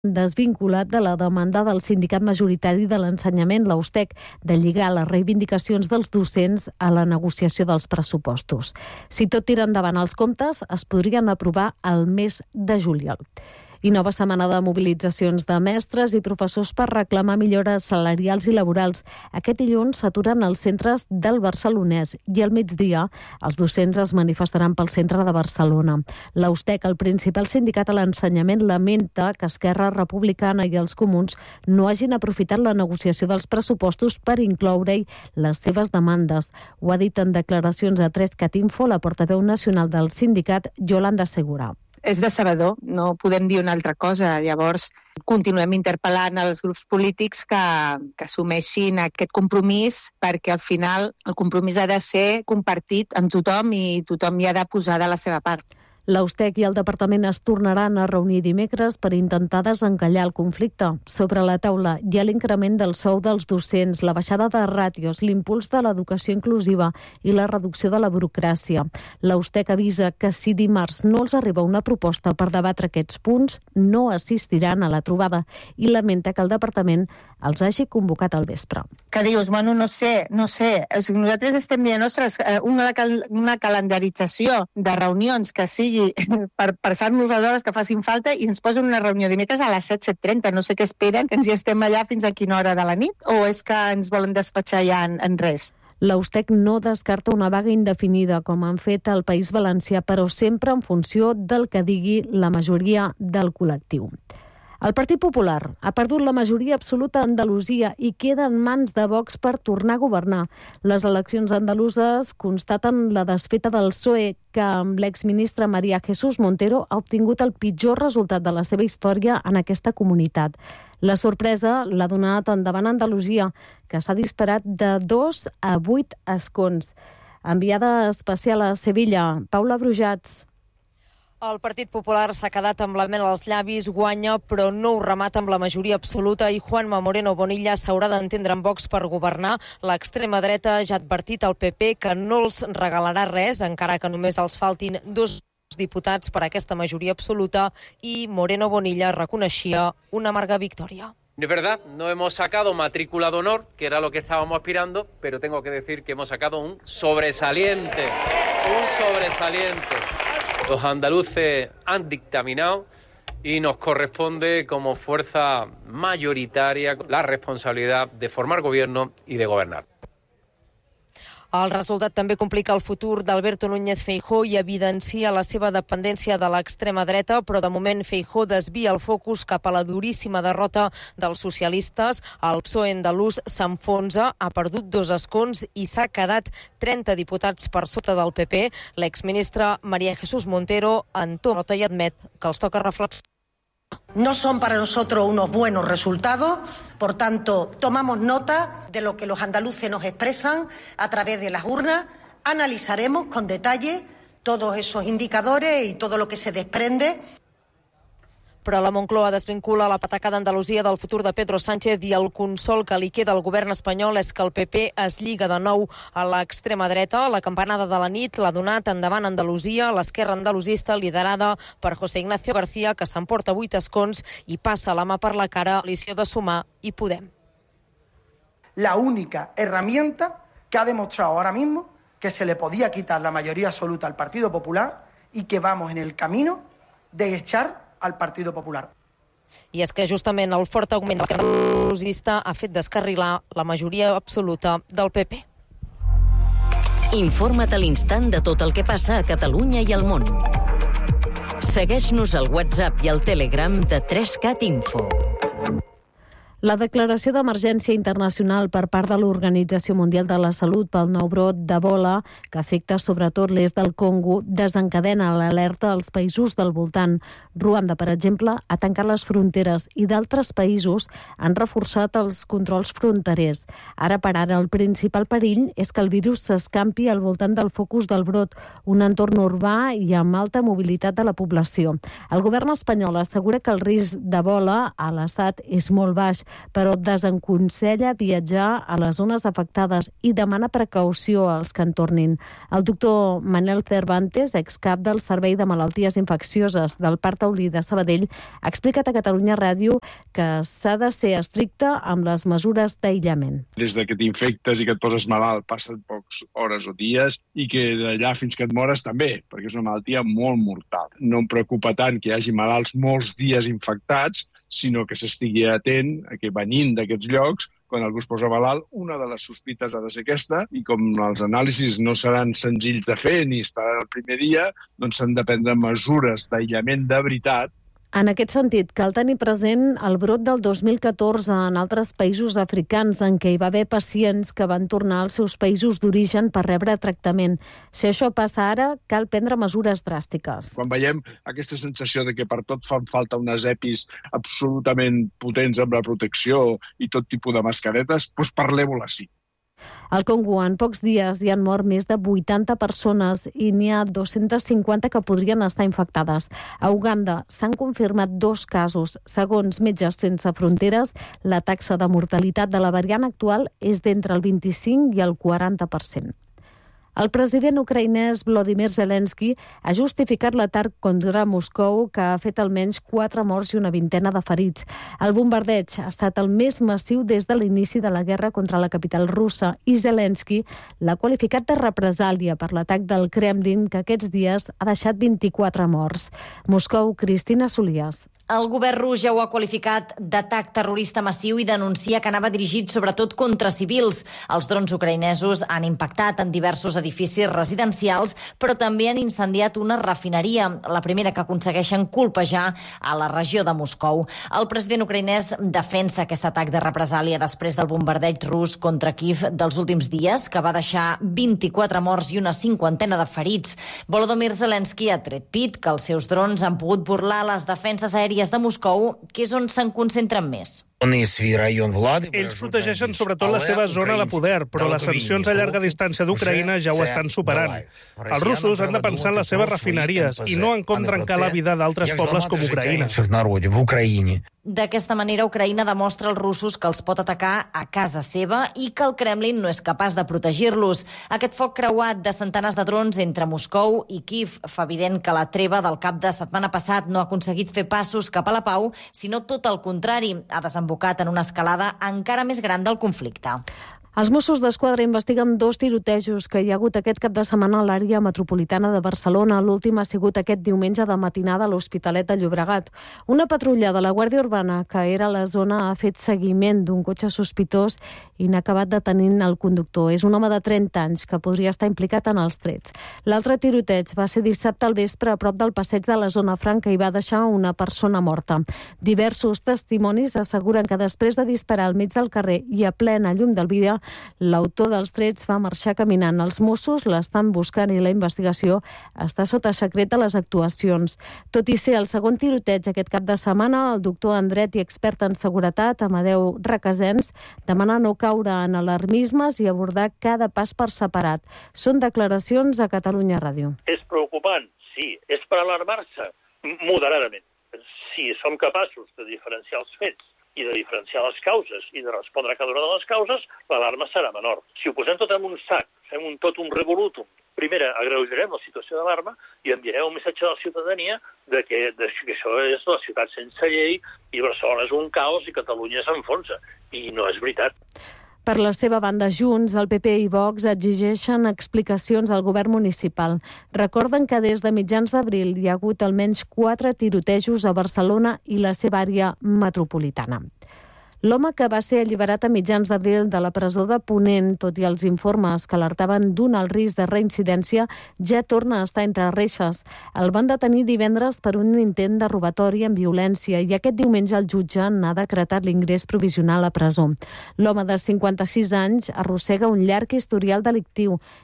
desvinculat de la demanda del sindicat majoritari de l'ensenyament, la USTEC, de lligar les reivindicacions dels docents a la negociació dels pressupostos. Si tot tira endavant els comptes, es podrien aprovar el mes de juliol. I nova setmana de mobilitzacions de mestres i professors per reclamar millores salarials i laborals. Aquest dilluns s'aturen els centres del Barcelonès i al migdia els docents es manifestaran pel centre de Barcelona. La USTEC, el principal sindicat a l'ensenyament, lamenta que Esquerra Republicana i els Comuns no hagin aprofitat la negociació dels pressupostos per incloure-hi les seves demandes. Ho ha dit en declaracions a 3cat Info la portaveu nacional del sindicat, Yolanda Segura. És decebedor, no podem dir una altra cosa. Llavors, continuem interpel·lant els grups polítics que assumeixin aquest compromís, perquè al final el compromís ha de ser compartit amb tothom i tothom hi ha de posar de la seva part. La USTEC i el departament es tornaran a reunir dimecres per intentar desencallar el conflicte. Sobre la taula hi ha l'increment del sou dels docents, la baixada de ràtios, l'impuls de l'educació inclusiva i la reducció de la burocràcia. La USTEC avisa que si dimarts no els arriba una proposta per debatre aquests punts, no assistiran a la trobada i lamenta que el departament els hagi convocat al vespre. Que dius, bueno, no sé. Nosaltres estem dient, ostres, una calendarització de reunions que sigui per passar-nos les hores que facin falta i ens posen una reunió dimecres a les 7:30. No sé què esperen, que ens hi estem allà fins a quina hora de la nit, o és que ens volen despatxar ja en res? La USTEC no descarta una vaga indefinida, com han fet al País Valencià, però sempre en funció del que digui la majoria del col·lectiu. El Partit Popular ha perdut la majoria absoluta a Andalusia i queda en mans de Vox per tornar a governar. Les eleccions andaluses constaten la desfeta del PSOE, que amb l'exministre María Jesús Montero ha obtingut el pitjor resultat de la seva història en aquesta comunitat. La sorpresa l'ha donat endavant Andalusia, que s'ha disparat de 2 a 8 escons. Enviada especial a Sevilla, Paula Brujats. El Partit Popular s'ha quedat amb la mel als llavis, guanya, però no ho remata amb la majoria absoluta i Juanma Moreno Bonilla s'haurà d'entendre amb Vox per governar. L'extrema dreta ja ha advertit al PP que no els regalarà res, encara que només els faltin 2 diputats per a aquesta majoria absoluta, i Moreno Bonilla reconeixia una amarga victòria. Es verdad, no hemos sacado matrícula de honor, que era lo que estábamos aspirando, pero tengo que decir que hemos sacado un sobresaliente. Los andaluces han dictaminado y nos corresponde como fuerza mayoritaria la responsabilidad de formar gobierno y de gobernar. El resultat també complica el futur d'Alberto Núñez Feijóo i evidencia la seva dependència de l'extrema dreta, però de moment Feijóo desvia el focus cap a la duríssima derrota dels socialistes. El PSOE andalús s'enfonsa, ha perdut 2 escons i s'ha quedat 30 diputats per sota del PP. L'exministre María Jesús Montero en to nota i admet que els toca reflexionar. No son para nosotros unos buenos resultados, por tanto, tomamos nota de lo que los andaluces nos expresan a través de las urnas, analizaremos con detalle todos esos indicadores y todo lo que se desprende. Però la Moncloa desvincula la pataca d'Andalusia del futur de Pedro Sánchez i el consol que li queda al govern espanyol és que el PP es lliga de nou a l'extrema dreta. La campanada de la nit l'ha donat endavant Andalusia, l'esquerra andalusista liderada per José Ignacio García, que s'emporta 8 escons i passa la mà per la cara a l'Coalició de Sumar i Podem. La única herramienta que ha demostrado ahora mismo que se le podía quitar la mayoría absoluta al Partido Popular y que vamos en el camino de echar al Partido Popular. I és que justament el fort augment de l'esquerra andalusista ha fet descarrilar la majoria absoluta del PP. Informa't a l'instant de tot el que passa a Catalunya i al món. Segueix-nos al WhatsApp i al Telegram de 3cat Info. La declaració d'emergència internacional per part de l'Organització Mundial de la Salut pel nou brot d'Ebola, que afecta sobretot l'est del Congo, desencadena l'alerta als països del voltant. Ruanda, per exemple, ha tancat les fronteres i d'altres països han reforçat els controls fronterers. Ara per ara, el principal perill és que el virus s'escampi al voltant del focus del brot, un entorn urbà i amb alta mobilitat de la població. El govern espanyol assegura que el risc d'Ebola a l'estat és molt baix, però desaconsella viatjar a les zones afectades i demana precaució als que en tornin. El doctor Manel Cervantes, excap del Servei de Malalties Infeccioses del Parc Taulí de Sabadell, ha explicat a Catalunya Ràdio que s'ha de ser estricte amb les mesures d'aïllament. Des que t'infectes i que et poses malalt passen poques hores o dies i que d'allà fins que et mores també, perquè és una malaltia molt mortal. No em preocupa tant que hi hagi malalts molts dies infectats, sinó que s'estigui atent a que venint d'aquests llocs, quan algú es posa malalt, una de les sospites ha de ser aquesta, i com els anàlisis no seran senzills de fer ni estaran el primer dia, doncs s'han de prendre mesures d'aïllament de veritat. En aquest sentit, cal tenir present el brot del 2014 en altres països africans en què hi va haver pacients que van tornar als seus països d'origen per rebre tractament. Si això passa ara, cal prendre mesures dràstiques. Quan veiem aquesta sensació de que per tot fan falta unes EPIs absolutament potents amb la protecció i tot tipus de mascaretes, doncs parlem-ho així. Al Congo, en pocs dies, hi han mort més de 80 persones i n'hi ha 250 que podrien estar infectades. A Uganda s'han confirmat 2 casos. Segons Metges Sense Fronteres, la taxa de mortalitat de la variant actual és d'entre el 25 i el 40%. El president ucraïnès Volodymyr Zelensky ha justificat l'atac contra Moscou, que ha fet almenys 4 morts i una vintena de ferits. El bombardeig ha estat el més massiu des de l'inici de la guerra contra la capital russa i Zelensky l'ha qualificat de represàlia per l'atac del Kremlin, que aquests dies ha deixat 24 morts. Moscou, Cristina Solias. El govern rus ja ho ha qualificat d'atac terrorista massiu i denuncia que anava dirigit sobretot contra civils. Els drons ucraïnesos han impactat en diversos edificis residencials, però també han incendiat una refineria, la primera que aconsegueixen colpejar a la regió de Moscou. El president ucraïnès defensa aquest atac de represàlia després del bombardeig rus contra Kiev dels últims dies, que va deixar 24 morts i una 50ena de ferits. Volodymyr Zelensky ha tret pit que els seus drons han pogut burlar les defenses aèries de Moscou, que és on se'n concentren més. Ells protegeixen sobretot la seva zona de poder, però les sancions a llarga distància d'Ucraïna ja ho estan superant. Els russos han de pensar en les seves refineries i no en com trencar la vida d'altres pobles com Ucraïna. D'aquesta manera, Ucraïna demostra als russos que els pot atacar a casa seva i que el Kremlin no és capaç de protegir-los. Aquest foc creuat de centenars de drons entre Moscou i Kiev fa evident que la treva del cap de setmana passat no ha aconseguit fer passos cap a la pau, sinó tot el contrari, ha desembocat en una escalada encara més gran del conflicte. Els Mossos d'Esquadra investiguen 2 tirotejos que hi ha hagut aquest cap de setmana a l'àrea metropolitana de Barcelona. L'últim ha sigut aquest diumenge de matinada a l'Hospitalet de Llobregat. Una patrulla de la Guàrdia Urbana que era a la zona ha fet seguiment d'un cotxe sospitós i n'ha acabat detenint el conductor. És un home de 30 anys que podria estar implicat en els trets. L'altre tiroteig va ser dissabte al vespre a prop del passeig de la Zona Franca i va deixar una persona morta. Diversos testimonis asseguren que després de disparar al mig del carrer i a plena llum del dia, l'autor dels trets va marxar caminant. Els Mossos l'estan buscant i la investigació està sota secret a les actuacions. Tot i ser el segon tiroteig aquest cap de setmana, el doctor en dret i expert en seguretat, Amadeu Requesens, demana no caure en alarmismes i abordar cada pas per separat. Són declaracions a Catalunya Ràdio. És preocupant? Sí. És per alarmar-se? Moderadament. Si som capaços de diferenciar els fets i de diferenciar les causes i de respondre a cada una de les causes, l'alarma serà menor. Si ho posem tot en un sac, fem un totum revolutum, primer agreujarem la situació d'alarma i enviarem un missatge a la ciutadania de que això és la ciutat sense llei i Barcelona és un caos i Catalunya s'enfonsa. I no és veritat. Per la seva banda, Junts, el PP i Vox exigeixen explicacions al govern municipal. Recorden que des de mitjans d'abril hi ha hagut almenys 4 tirotejos a Barcelona i la seva àrea metropolitana. L'home que va ser alliberat a mitjans d'abril de la presó de Ponent, tot i els informes que alertaven d'un alt risc de reincidència, ja torna a estar entre reixes. El van detenir divendres per un intent de robatori amb violència i aquest diumenge el jutge n'ha decretat l'ingrés provisional a presó. L'home de 56 anys arrossega un llarg historial delictiu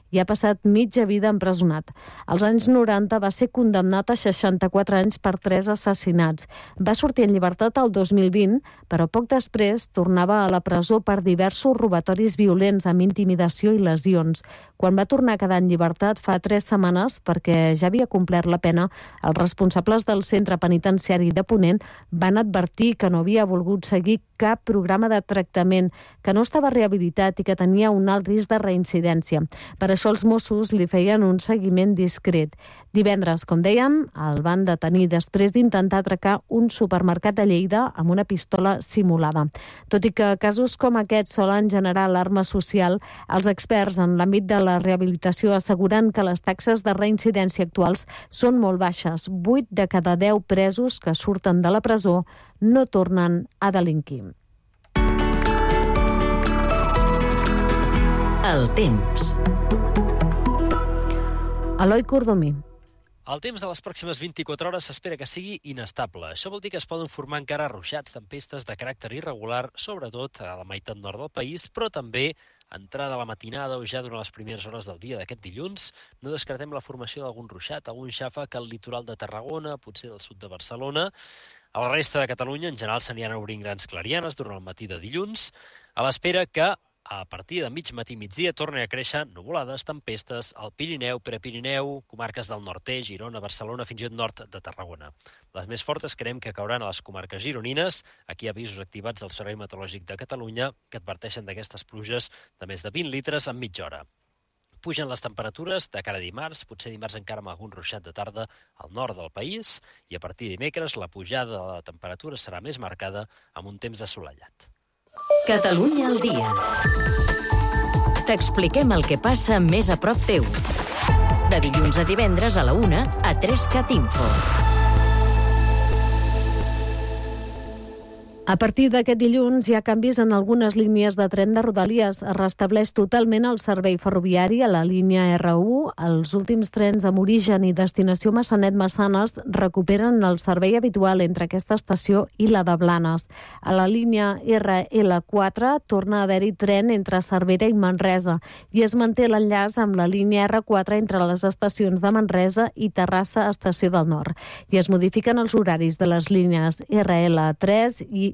i ha passat mitja vida empresonat. Als anys 90 va ser condemnat a 64 anys per 3 assassinats. Va sortir en llibertat el 2020, però poc després tornava a la presó per diversos robatoris violents amb intimidació i lesions. Quan va tornar a quedar en llibertat fa 3 setmanes, perquè ja havia complert la pena, els responsables del centre penitenciari de Ponent van advertir que no havia volgut seguir cap programa de tractament, que no estava rehabilitat i que tenia un alt risc de reincidència. Per això els Mossos li feien un seguiment discret. Divendres, com dèiem, el van detenir després d'intentar atracar un supermercat de Lleida amb una pistola simulada. Tot i que casos com aquests solen generar alarma social, els experts en l'àmbit de la rehabilitació asseguren que les taxes de reincidència actuals són molt baixes. 8 de cada 10 presos que surten de la presó no tornen a delinquir. El temps. Eloi Cordomí. El temps de les pròximes 24 hores s'espera que sigui inestable. Això vol dir que es poden formar encara ruixats, tempestes de caràcter irregular, sobretot a la meitat nord del país, però també entrada a la matinada o ja durant les primeres hores del dia d'aquest dilluns. No descartem la formació d'algun ruixat, algun xàfec al litoral de Tarragona, potser del sud de Barcelona. A la resta de Catalunya, en general, s'aniran obrint grans clarianes durant el matí de dilluns, a l'espera que a partir de mig matí migdia tornen a créixer nuvolades, tempestes al Pirineu, Prepirineu, comarques del nord-est, Girona, Barcelona, fins i tot nord de Tarragona. Les més fortes creiem que cauran a les comarques gironines. Aquí hi ha avisos activats del Servei Meteorològic de Catalunya que adverteixen d'aquestes pluges de més de 20 litres en mitja hora. Pugen les temperatures de cara a dimarts, potser dimarts encara amb algun ruixat de tarda al nord del país, i a partir de dimecres la pujada de la temperatura serà més marcada amb un temps assolellat. Catalunya al dia. T'expliquem el que passa més a prop teu. De dilluns a divendres a la 1 a 3CAT Info. A partir d'aquest dilluns hi ha canvis en algunes línies de tren de Rodalies. Es restableix totalment el servei ferroviari a la línia R1. Els últims trens amb origen i destinació Massanet-Massanes recuperen el servei habitual entre aquesta estació i la de Blanes. A la línia RL4 torna a haver-hi tren entre Cervera i Manresa i es manté l'enllaç amb la línia R4 entre les estacions de Manresa i Terrassa, estació del Nord. I es modifiquen els horaris de les línies RL3 i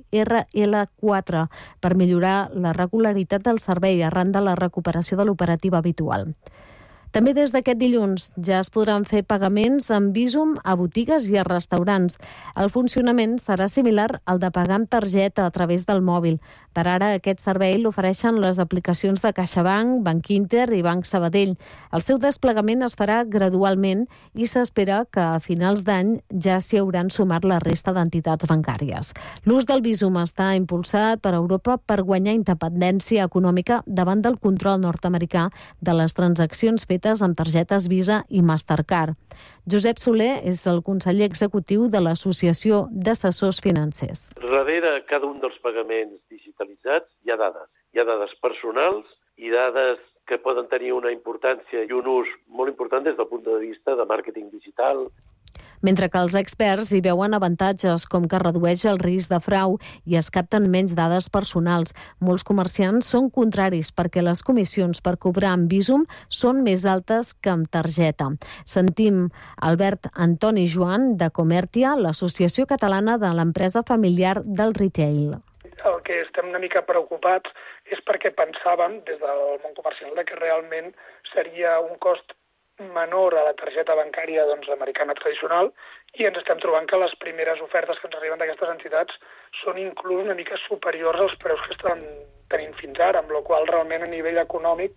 RL4 per millorar la regularitat del servei arran de la recuperació de l'operativa habitual. També des d'aquest dilluns ja es podran fer pagaments amb Bizum a botigues i a restaurants. El funcionament serà similar al de pagar amb targeta a través del mòbil. Per ara, aquest servei l'ofereixen les aplicacions de CaixaBank, Banc Inter i Banc Sabadell. El seu desplegament es farà gradualment i s'espera que a finals d'any ja s'hi hauran sumat la resta d'entitats bancàries. L'ús del Bizum està impulsat per Europa per guanyar independència econòmica davant del control nord-americà de les transaccions fetes amb targetes Visa i Mastercard. Josep Soler és el conseller executiu de l'Associació d'Assessors Financers. Darrere cada un dels pagaments digitalitzats hi ha dades. Hi ha dades personals i dades que poden tenir una importància i un ús molt important des del punt de vista de màrqueting digital. Mentre que els experts hi veuen avantatges com que redueix el risc de frau i es capten menys dades personals. Molts comerciants són contraris perquè les comissions per cobrar amb Bizum són més altes que amb targeta. Sentim Albert Antoni Joan de Comertia, l'Associació Catalana de l'Empresa Familiar del Retail. El que estem una mica preocupats és perquè pensàvem des del món comercial que realment seria un cost menor a la targeta bancària americana tradicional i ens estem trobant que les primeres ofertes que ens arriben d'aquestes entitats són inclús una mica superiors als preus que estan tenint fins ara, amb la qual realment a nivell econòmic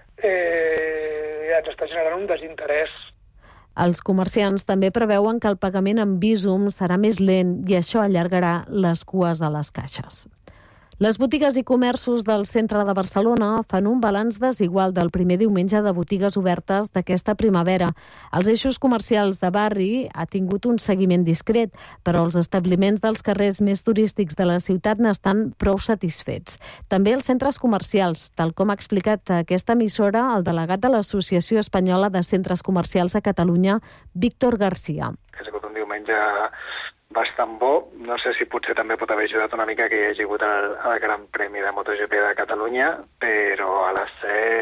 ens està generant un desinterès. Els comerciants també preveuen que el pagament amb Bizum serà més lent i això allargarà les cues a les caixes. Les botigues i comerços del centre de Barcelona fan un balanç desigual del primer diumenge de botigues obertes d'aquesta primavera. Els eixos comercials de barri ha tingut un seguiment discret, però els establiments dels carrers més turístics de la ciutat n'estan prou satisfets. També els centres comercials, tal com ha explicat a aquesta emissora el delegat de l'Associació Espanyola de Centres Comercials a Catalunya, Víctor García. Ha sigut un diumenge bastant bo. No sé si potser també pot haver ajudat una mica que hi hagi hagut el Gran Premi de MotoGP de Catalunya, però a les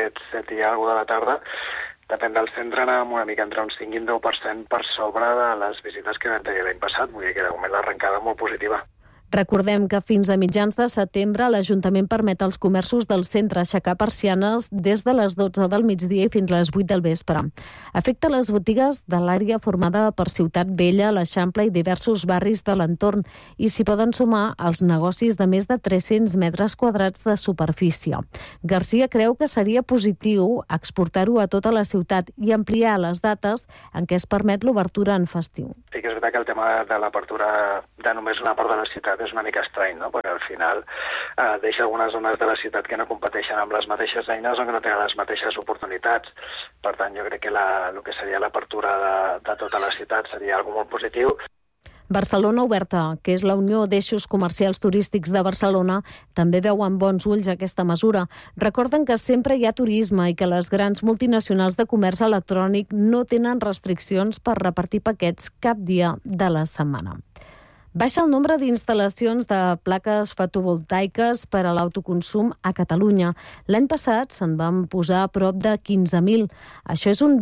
7 i alguna de la tarda, depèn del centre, anàvem una mica entre un 5 i un 10% per sobre de les visites que vam tenir l'any passat. Vull dir que de moment l'arrencada molt positiva. Recordem que fins a mitjans de setembre l'Ajuntament permet als comerços del centre aixecar persianes des de les 12 del migdia i fins a les 8 del vespre. Afecta les botigues de l'àrea formada per Ciutat Vella, l'Eixample i diversos barris de l'entorn i s'hi poden sumar els negocis de més de 300 metres quadrats de superfície. Garcia creu que seria positiu exportar-ho a tota la ciutat i ampliar les dates en què es permet l'obertura en festiu. Sí que és veritat que el tema de l'apertura de només una part de la ciutat és una mica estrany, no? Perquè al final deixa algunes zones de la ciutat que no competeixen amb les mateixes eines o que no tenen les mateixes oportunitats. Per tant, jo crec que el que seria l'apertura de tota la ciutat seria algo molt positiu. Barcelona Oberta, que és la Unió d'Eixos Comercials Turístics de Barcelona, també veu amb bons ulls aquesta mesura. Recorden que sempre hi ha turisme i que les grans multinacionals de comerç electrònic no tenen restriccions per repartir paquets cap dia de la setmana. Baixa el nombre d'instal·lacions de plaques fotovoltaiques per a l'autoconsum a Catalunya. L'any passat se'n van posar a prop de 15.000. Això és un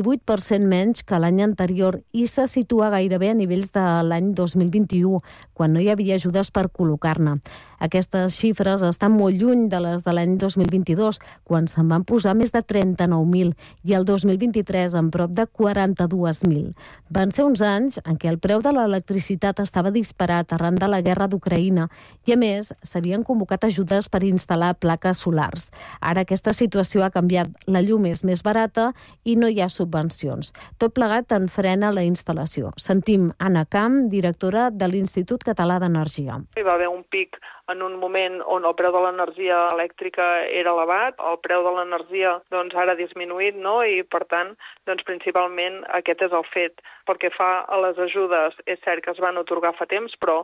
28% menys que l'any anterior i se situa gairebé a nivells de l'any 2021, quan no hi havia ajudes per col·locar-ne. Aquestes xifres estan molt lluny de les de l'any 2022, quan se'n van posar més de 39.000, i el 2023 en prop de 42.000. Van ser uns anys en què el preu de l'electricitat estava disparat arran de la guerra d'Ucraïna i, a més, s'havien convocat ajudes per instal·lar plaques solars. Ara aquesta situació ha canviat. La llum és més barata i no hi ha subvencions. Tot plegat en frena la instal·lació. Sentim Anna Camp, directora de l'Institut Català d'Energia. Hi va haver un pic en un moment on el preu de l'energia elèctrica era elevat, el preu de l'energia ara ha disminuït, no? I per tant, principalment aquest és el fet. Pel que fa a les ajudes, és cert que es van atorgar fa temps, però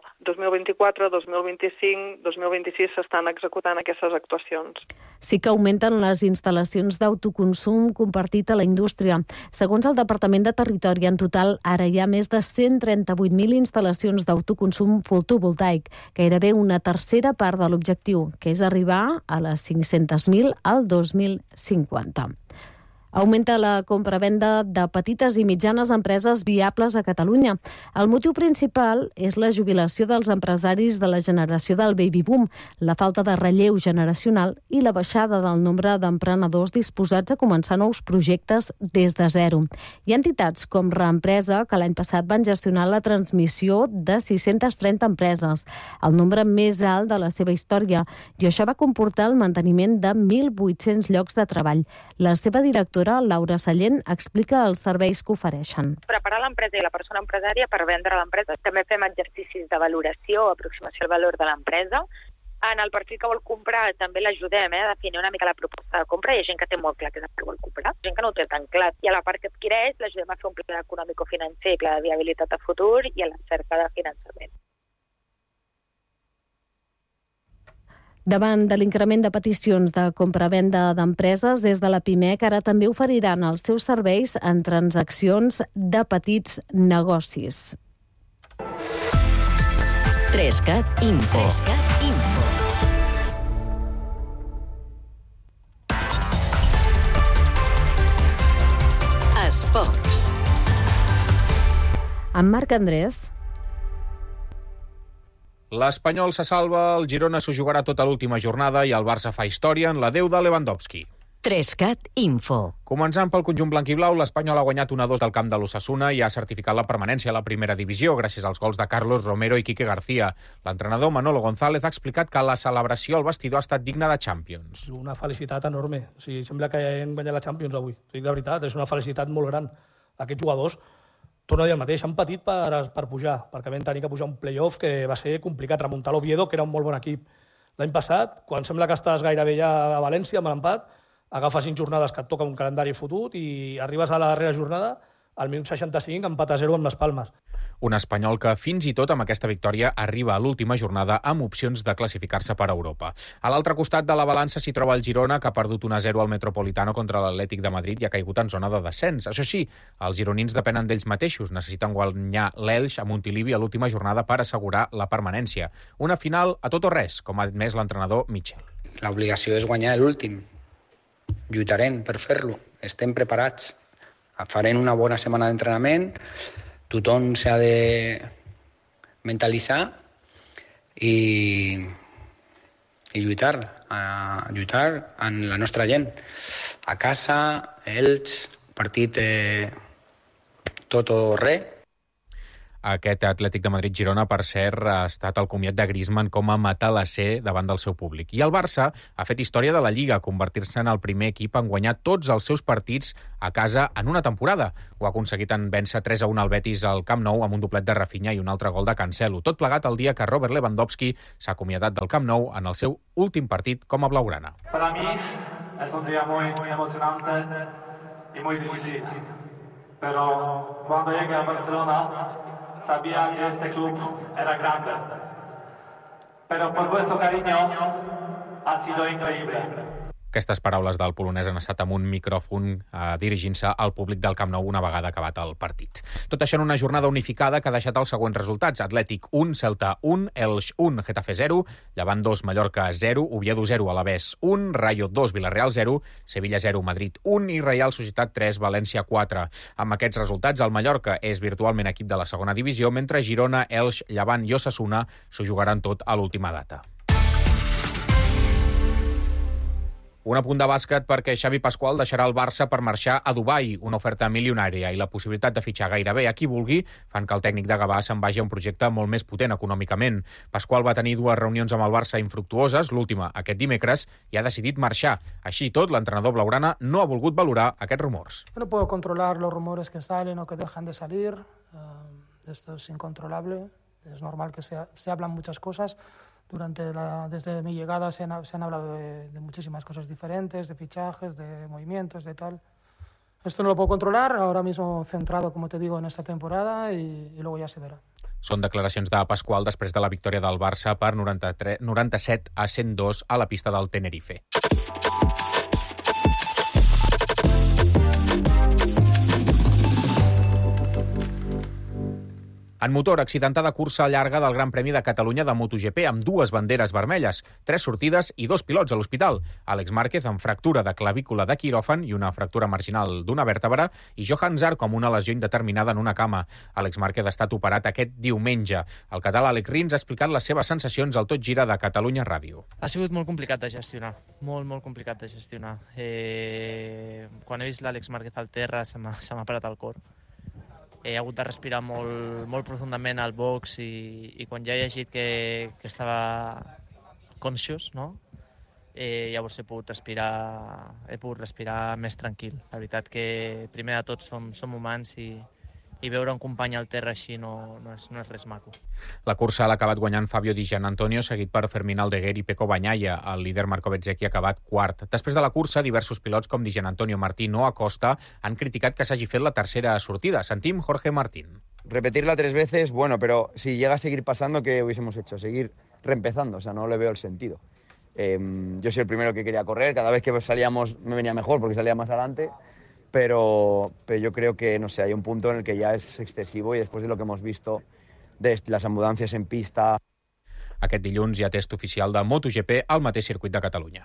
2024, 2025, 2026 s'estan executant aquestes actuacions. Sí que augmenten les instal·lacions d'autoconsum compartit a la indústria. Segons el Departament de Territori, en total ara hi ha més de 138.000 instal·lacions d'autoconsum fotovoltaic, gairebé una tercera part de l'objectiu, que és arribar a les 500.000 al 2050. Augmenta la compra-venda de petites i mitjanes empreses viables a Catalunya. El motiu principal és la jubilació dels empresaris de la generació del baby boom, la falta de relleu generacional i la baixada del nombre d'emprenedors disposats a començar nous projectes des de zero. Hi ha entitats com Reempresa que l'any passat van gestionar la transmissió de 630 empreses, el nombre més alt de la seva història, i això va comportar el manteniment de 1.800 llocs de treball. La seva directora, Laura Sallent, explica els serveis que ofereixen. Preparar l'empresa i la persona empresària per vendre l'empresa. També fem exercicis de valoració, aproximació al valor de l'empresa. En el perfil que vol comprar també l'ajudem a definir una mica la proposta de compra. Hi ha gent que té molt clar què és el que vol comprar, gent que no ho té tan clar. I a la part que adquireix l'ajudem a fer un pla econòmico-financer, pla de viabilitat a futur i a la cerca de finançament. Davant de l'increment de peticions de compra-venda d'empreses, des de la PIMEC ara també oferiran els seus serveis en transaccions de petits negocis. 3CAT Info. Esports. Amb Marc Andrés. L'Espanyol se salva, el Girona s'ho jugarà tota l'última jornada i el Barça fa història en l'adeu de Lewandowski. 3CAT Info. Començant pel conjunt blanquiblau, l'Espanyol ha guanyat 1-2 del camp de l'Osasuna i ha certificat la permanència a la primera divisió gràcies als gols de Carlos Romero i Quique García. L'entrenador Manolo González ha explicat que la celebració al vestidor ha estat digna de Champions. Una felicitat enorme. Sembla que hem guanyat la Champions avui. De veritat, és una felicitat molt gran. Aquests jugadors, torno a dir el mateix, han patit per pujar, perquè vam tenir que pujar un play-off que va ser complicat, remuntar l'Oviedo, que era un molt bon equip. L'any passat, quan sembla que estàs gairebé ja a València amb l'empat, agafes 5 jornades que et toca un calendari fotut i arribes a la darrera jornada, al minut 65, empat a 0 amb les Palmes. Un espanyol que fins i tot amb aquesta victòria arriba a l'última jornada amb opcions de classificar-se per Europa. A l'altre costat de la balança s'hi troba el Girona, que ha perdut 1-0 al Metropolitano contra l'Atlètic de Madrid i ha caigut en zona de descens. Això sí, els gironins depenen d'ells mateixos. Necessiten guanyar l'Elx a Montilivi a l'última jornada per assegurar la permanència. Una final a tot o res, com ha admès l'entrenador Michel. L'obligació és guanyar l'últim. Lluitarem per fer-lo. Estem preparats. Farem una bona setmana d'entrenament. Tothom s'ha de mentalitzar i lluitar amb la nostra gent. A casa, Elx, partit tot o res. Aquest Atlètic de Madrid-Girona, per cert, ha estat el comiat de Griezmann com a matalasser davant del seu públic. I el Barça ha fet història de la Lliga, convertir-se en el primer equip en guanyar tots els seus partits a casa en una temporada. Ho ha aconseguit en vèncer 3-1 al Betis al Camp Nou amb un doblet de Rafinha i un altre gol de Cancelo. Tot plegat el dia que Robert Lewandowski s'ha acomiadat del Camp Nou en el seu últim partit com a blaugrana. Para mí es un día muy emocionante y muy difícil. Pero cuando llegué a Barcelona sabía que este club era grande. Pero por vuestro cariño ha sido increíble. Aquestes paraules del polonès han estat amb un micròfon dirigint-se al públic del Camp Nou una vegada acabat el partit. Tot això en una jornada unificada que ha deixat els següents resultats. Atlètic 1, Celta 1, Elx 1, Getafe 0, Llevant 2, Mallorca 0, Oviedo 0, Alavés 1, Rayo 2, Villarreal 0, Sevilla 0, Madrid 1 i Reial Societat 3, València 4. Amb aquests resultats, el Mallorca és virtualment equip de la segona divisió, mentre Girona, Elx, Llevant i Osasuna s'ho jugaran tot a l'última data. Un apunt de bàsquet perquè Xavi Pasqual deixarà el Barça per marxar a Dubai, una oferta milionària i la possibilitat de fitxar gairebé a qui vulgui fan que el tècnic de Gavà se'n vagi a un projecte molt més potent econòmicament. Pasqual va tenir 2 reunions amb el Barça infructuoses, l'última aquest dimecres, i ha decidit marxar. Així i tot, l'entrenador blaugrana no ha volgut valorar aquests rumors. No puedo controlar los rumores que salen o que dejan de salir. Esto es incontrolable. Es normal que se hablan muchas cosas. Desde mi llegada se han hablado de muchísimas cosas diferentes, de fichajes, de movimientos, de tal. Esto no lo puedo controlar, ahora mismo centrado, como te digo, en esta temporada y luego ya se verá. Són declaracions de Pasqual després de la victòria del Barça per 97-102 a la pista del Tenerife. En motor, accidentada cursa llarga del Gran Premi de Catalunya de MotoGP amb 2 banderes vermelles, 3 sortides i 2 pilots a l'hospital. Àlex Márquez amb fractura de clavícula de quiròfan i una fractura marginal d'una vèrtebra i Johan Zarco amb una lesió indeterminada en una cama. Àlex Márquez ha estat operat aquest diumenge. El català Àlex Rins ha explicat les seves sensacions al Tot Gira de Catalunya Ràdio. Ha sigut molt complicat de gestionar, molt complicat de gestionar. Quan he vist l'Àlex Márquez al terra se m'ha parat el cor. He hagut de respirar molt profundament al box i quan ja he llegit que estava conscious, no? Llavors he pogut respirar més tranquil. La veritat que primer de tot som humans i veure un company al terra així no és res maco. La cursa l'ha acabat guanyant Fabio Di Gianantonio, seguit per Fermín Aldeguer i Pecco Bagnaia. El líder Marco Bezzecchi ha acabat quart. Després de la cursa, diversos pilots com Di Gianantonio, Martín o Acosta han criticat que s'hagi fet la tercera sortida. Sentim Jorge Martín. Repetirla 3 veces, bueno, pero si llega a seguir pasando, ¿qué hubiésemos hecho? Seguir reempezando, o sea, no le veo el sentido. Yo soy el primero que quería correr, cada vez que salíamos me venía mejor porque salía más adelante. Pero yo creo que, no sé, hay un punto en el que ya es excesivo y después de lo que hemos visto de las ambulancias en pista. Aquest dilluns hi ha test oficial de MotoGP al mateix circuit de Catalunya.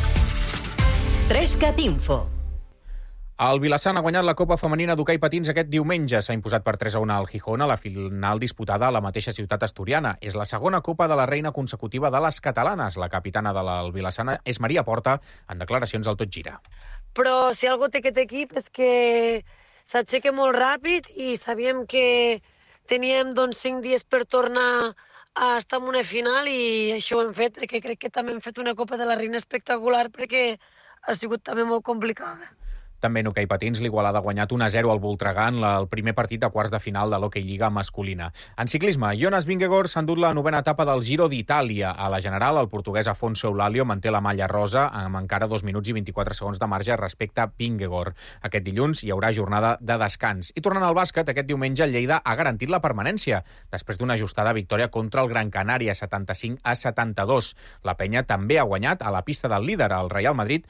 3cat Info. El Vilassant ha guanyat la Copa Femenina d'hoquei patins aquest diumenge. S'ha imposat per 3-1 al Gijón a la final disputada a la mateixa ciutat asturiana. És la segona Copa de la Reina consecutiva de les catalanes. La capitana del Vilassant és Maria Porta, en declaracions al Tot Gira. Però si algo té aquest equip és que s'aixeca molt ràpid i sabíem que teníem 5 dies per tornar a estar en una final i això ho hem fet perquè crec que també hem fet una Copa de la Reina espectacular perquè ha sigut també molt complicada. També en hoquei patins, l'Igualada ha guanyat 1-0 al Voltregà en el primer partit de quarts de final de l'Hockey Lliga masculina. En ciclisme, Jonas Vingegaard s'ha endut la 9ª etapa del Giro d'Itàlia. A la general, el portuguès Afonso Eulálio manté la malla rosa amb encara 2 minuts i 24 segons de marge respecte a Vingegaard. Aquest dilluns hi haurà jornada de descans. I tornant al bàsquet, aquest diumenge el Lleida ha garantit la permanència després d'una ajustada victòria contra el Gran Canària, 75-72. La penya també ha guanyat a la pista del líder, el Real Madrid,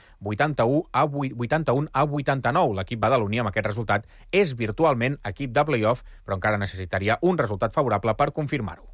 81-89. L'equip badaloní amb aquest resultat és virtualment equip de play-off, però encara necessitaria un resultat favorable per confirmar-ho.